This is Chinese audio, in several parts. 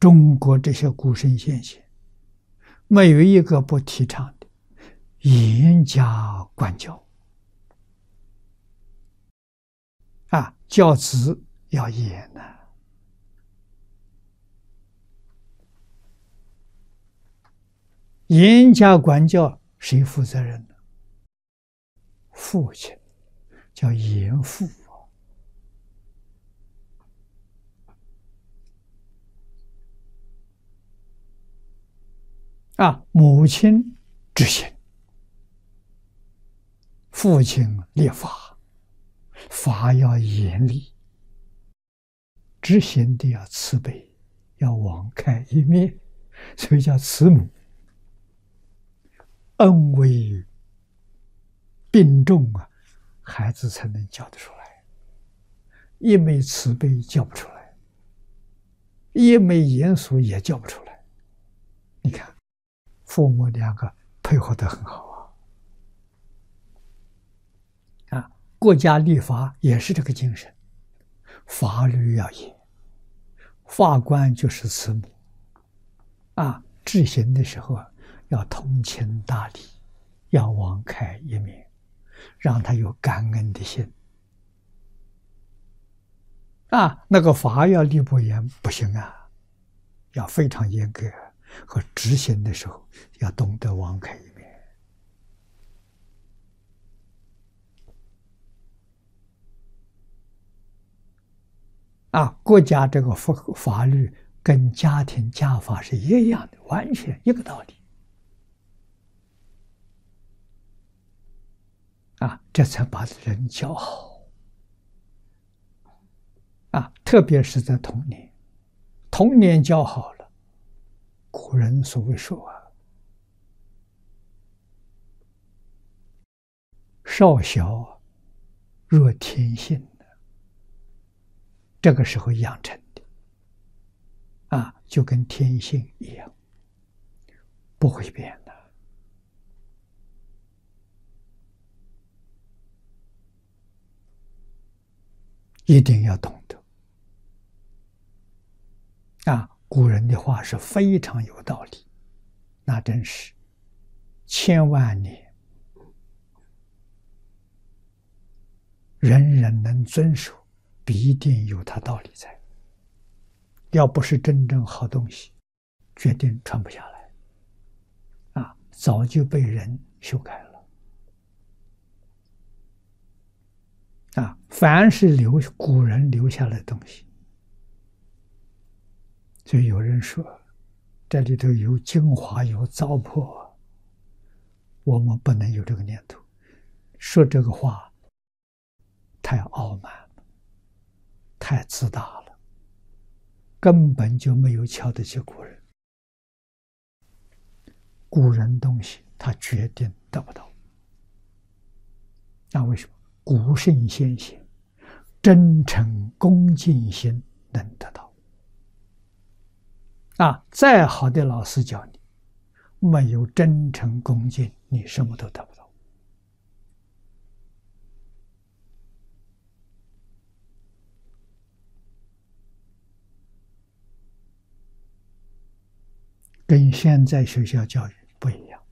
中国这些古圣先贤，没有一个不提倡的严加管教啊，教子要严呐。严加管教，谁负责任呢？父亲，叫严父啊。母亲执行，父亲立法，法要严厉，执行的要慈悲，要网开一面，所以叫慈母。恩为并重啊，孩子才能教得出来。一昧慈悲教不出来，一昧严肃也教不出来。你看，父母两个配合得很好啊！国家立法也是这个精神，法律要严，法官就是慈母啊。执行的时候要通情达理，要网开一面，让他有感恩的心啊。那个法要立不严不行啊，要非常严格，和执行的时候要懂得网开一面啊。国家这个法律跟家庭家法是一样的，完全一个道理啊，这才把人教好啊。特别是在童年，童年教好了，古人所谓说啊，少小若天性，这个时候养成的啊，就跟天性一样，不会变的一定要懂得啊。古人的话是非常有道理，那真是千万年人人能遵守，必定有它道理在。要不是真正好东西，决定传不下来啊，早就被人修改了啊。凡是古人留下来的东西，所以有人说这里头有精华有糟粕，我们不能有这个念头。说这个话太傲慢了，太自大了，根本就没有瞧得起古人。古人东西他决定得不到，那为什么？古圣先贤真诚恭敬心能得到啊！再好的老师教你，没有真诚恭敬，你什么都得不到。跟现在学校教育不一样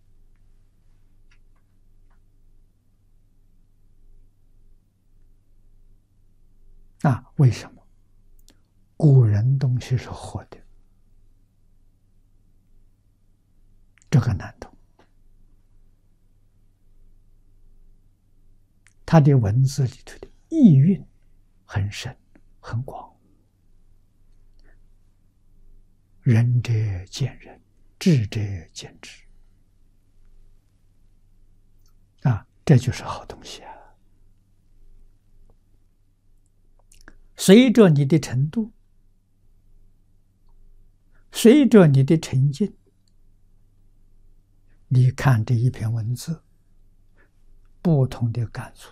啊！为什么？古人东西是活的，这个难懂。他的文字里头的意蕴很深很广，仁者见仁，智者见智啊，这就是好东西啊。随着你的程度，随着你的沉静，你看这一篇文字，不同的感触，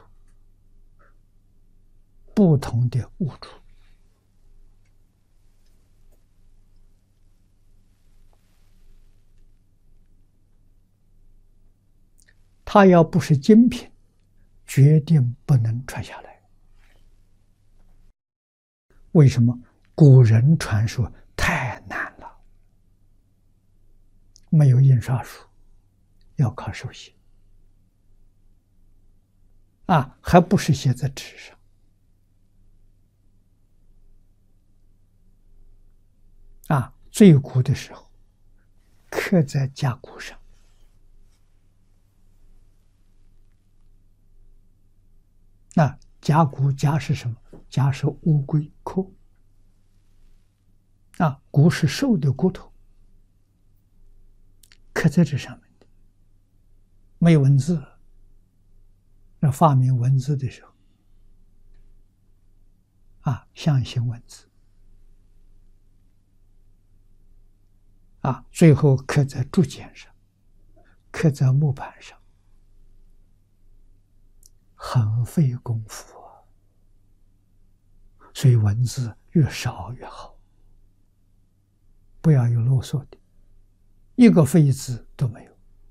不同的悟处。它要不是精品，决定不能传下来。为什么？古人传说太太难了，没有印刷术，要靠手写还不是写在纸上最古的时候刻在甲骨上甲骨甲是什么？甲是乌龟壳骨是兽的骨头，刻在这上面的，没有文字。那发明文字的时候象形文字最后刻在竹简上，刻在木板上，很费功夫所以文字越少越好，不要有啰嗦的，一个废字都没有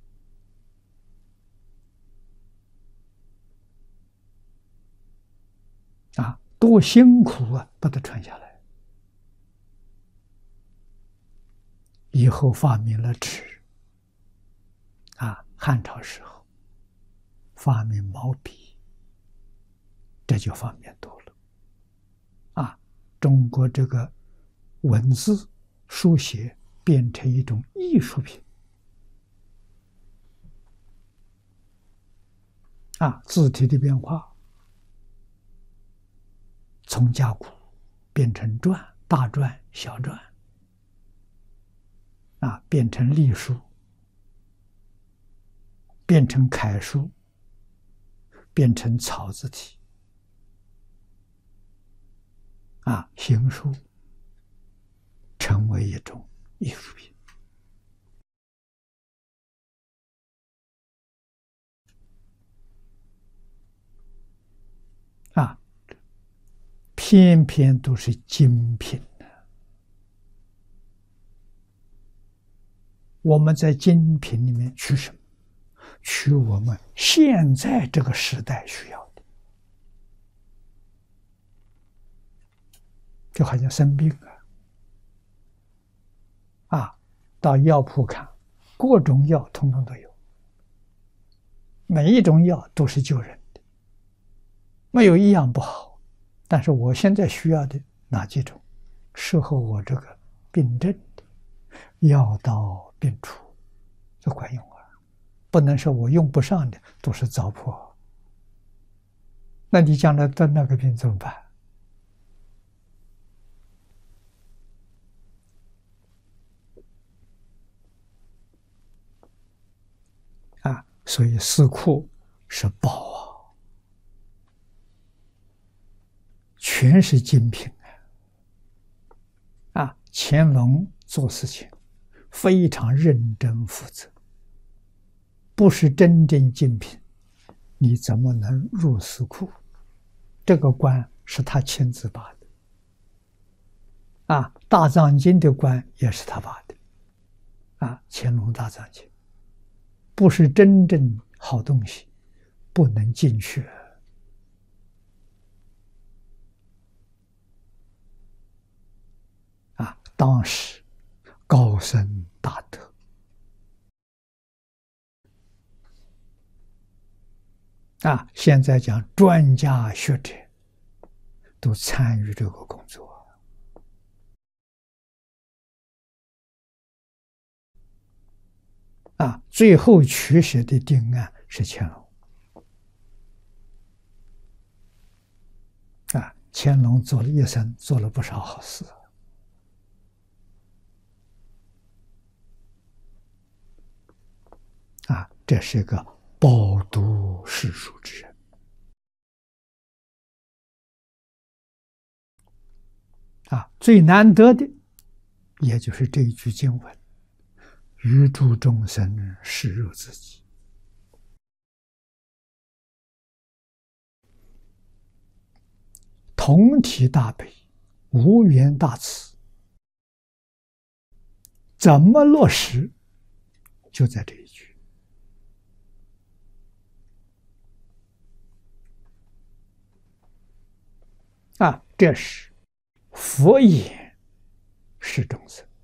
多辛苦把它传下来。以后发明了纸汉朝时候发明毛笔，这就方便多了中国这个文字书写变成一种艺术品字体的变化从甲骨变成篆，大篆、小篆变成隶书，变成楷书，变成草字体行书，成为一种艺术品偏偏都是精品我们在精品里面取什么？取我们现在这个时代需要的，就好像生病到药铺看，各种药统统都有，每一种药都是救人的，没有一样不好。但是我现在需要的哪几种适合我这个病症的，药到病除，就管用不能说我用不上的都是糟粕，那你将来得那个病怎么办所以四库是宝全是精品乾隆做事情非常认真负责，不是真正精品，你怎么能入四库？这个官是他亲自把的大藏经的官也是他把的乾隆大藏经不是真正好东西，不能进去当时高僧大德现在讲专家学者都参与这个工作最后取舍的定案是乾隆乾隆做了一生，做了不少好事这是个饱读诗书之人最难得的也就是这一句经文，予诸众生视如自己同体大悲，无缘大慈，怎么落实？就在这一句这是佛言是众生。